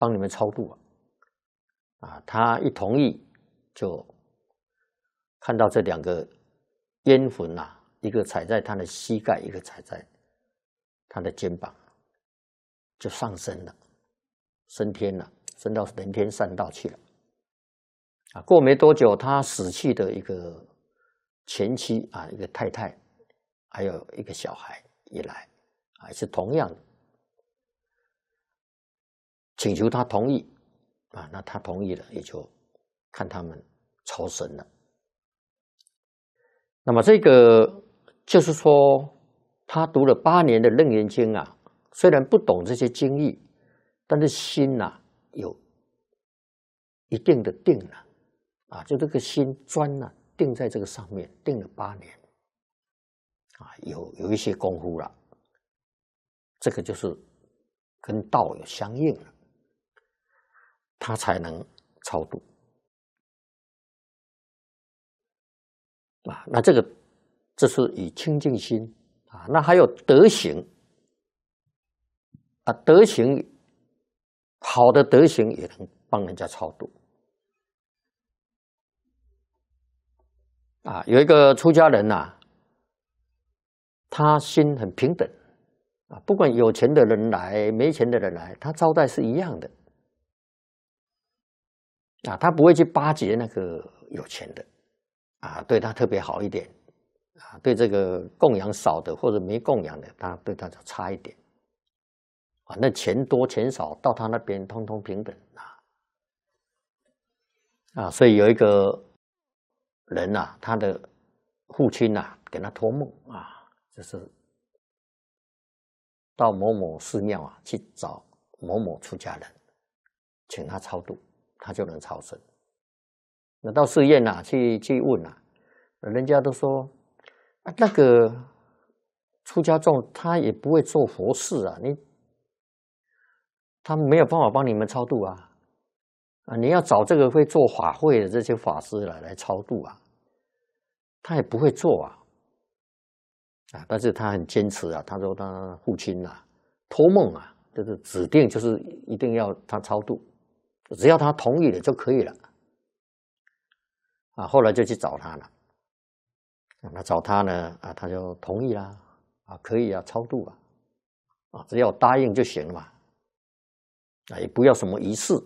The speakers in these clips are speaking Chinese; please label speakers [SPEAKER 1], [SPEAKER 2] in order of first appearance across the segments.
[SPEAKER 1] 帮你们超度他一同意，就看到这2个冤魂一个踩在他的膝盖，一个踩在他的肩膀，就上升了，升天了，升到人天善道去了。过没多久，他死去的一个前妻一个太太，还有一个小孩也来也是同样的，请求他同意那他同意了，也就看他们超生了。那么这个就是说，他读了8年的《楞严经》虽然不懂这些经义，但是心有一定的定了就这个心专定在这个上面，定了8年有一些功夫了。这个就是跟道有相应了，他才能超度那这是以清净心那还有德行德行好的德行也能帮人家超度有一个出家人他心很平等不管有钱的人来，没钱的人来，他招待是一样的他不会去巴结那个有钱的对他特别好一点对这个供养少的或者没供养的，他对他就差一点那钱多钱少到他那边通通平等所以有一个人他的父亲给他托梦就是到某某寺庙去找某某出家人，请他超度，他就能超生。那到寺院去问人家都说那个出家众他也不会做佛事他没有办法帮你们超度你要找这个会做法会的这些法师来超度他也不会做但是他很坚持他说他父亲托梦就是指定就是一定要他超度，只要他同意了就可以了后来就去找他了那找他呢他就同意啦可以超度只要答应就行了嘛也不要什么仪式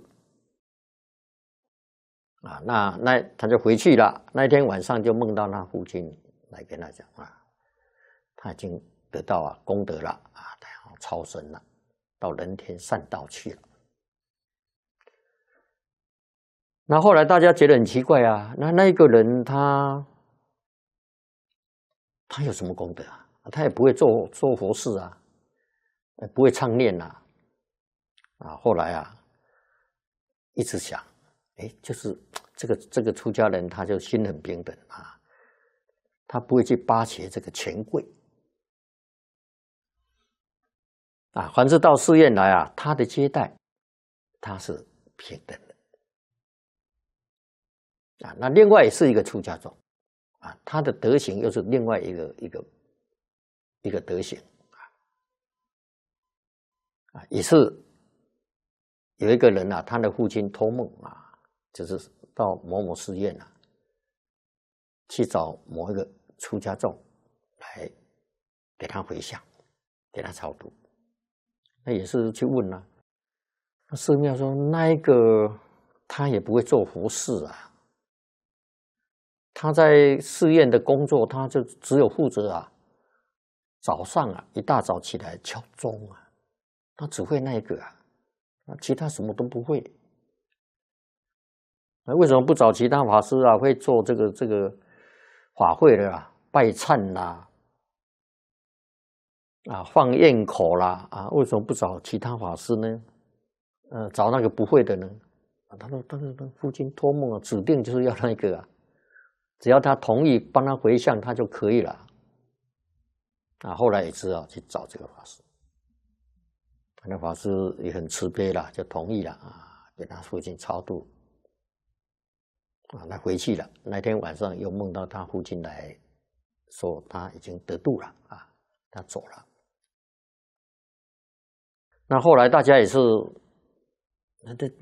[SPEAKER 1] 那他就回去了。那一天晚上就梦到他父亲来跟他讲他已经得到功德了他要超生了，到人天善道去了。那后来大家觉得很奇怪那一个人他有什么功德他也不会做佛事不会唱念后来一直想就是这个出家人他就心很平等他不会去巴结这个权贵凡是到寺院来他的接待他是平等的那另外也是一个出家众他的德行又是另外一个德行也是有一个人他的父亲托梦就是到某某寺院去找某一个出家众来给他回向，给他超度。那也是去问那寺庙说那一个他也不会做佛事他在寺院的工作他就只有负责早上一大早起来敲钟他只会那一个其他什么都不会。为什么不找其他法师会做这个法会的拜忏放焰口为什么不找其他法师呢？找那个不会的呢？他说父亲托梦指定就是要那个只要他同意帮他回向他就可以了后来也知道去找这个法师，那法师也很慈悲了，就同意了给他父亲超度他回去了。那天晚上又梦到他父亲来说他已经得度了他走了。那后来大家也是那